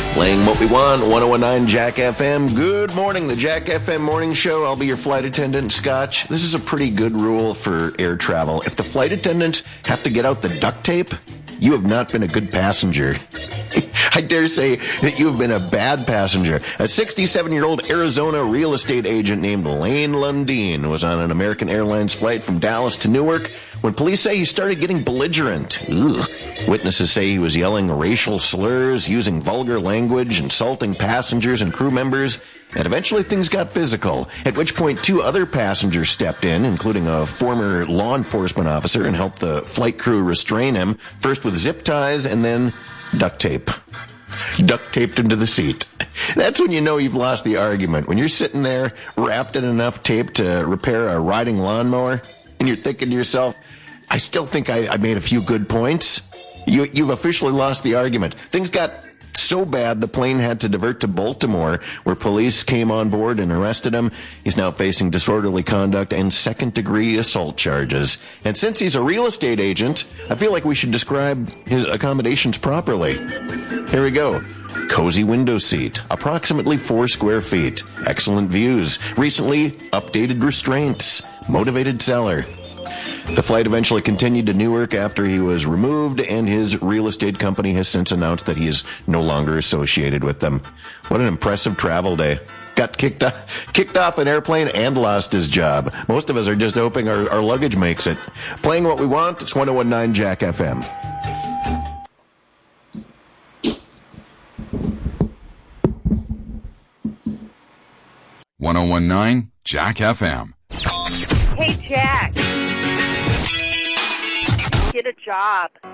Playing what we want, 1019 Jack FM. Good morning, the Jack FM morning show. I'll be your flight attendant, Scotch. This is a pretty good rule for air travel. If the flight attendants have to get out the duct tape, you have not been a good passenger. I dare say that you have been a bad passenger. A 67-year-old Arizona real estate agent named Lane Lundeen was on an American Airlines flight from Dallas to Newark when police say he started getting belligerent. Ugh. Witnesses say he was yelling racial slurs, using vulgar language, insulting passengers and crew members, and eventually things got physical, at which point two other passengers stepped in, including a former law enforcement officer, and helped the flight crew restrain him, first with zip ties and then duct tape. Duct taped into the seat. That's when you know you've lost the argument. When you're sitting there wrapped in enough tape to repair a riding lawnmower, and you're thinking to yourself, I still think I made a few good points. You've officially lost the argument. Things got so bad the plane had to divert to Baltimore, where police came on board and arrested him. He's now facing disorderly conduct and second-degree assault charges. And since he's a real estate agent, I feel like we should describe his accommodations properly. Here we go. Cozy window seat, approximately 4 square feet, excellent views, recently updated restraints, motivated seller. The flight eventually continued to Newark after he was removed, and his real estate company has since announced that he is no longer associated with them. What an impressive travel day. Got kicked off an airplane and lost his job. Most of us are just hoping our luggage makes it. Playing what we want, it's 1019 Jack FM. .1019 Jack FM. Hey, Jack. Get a job.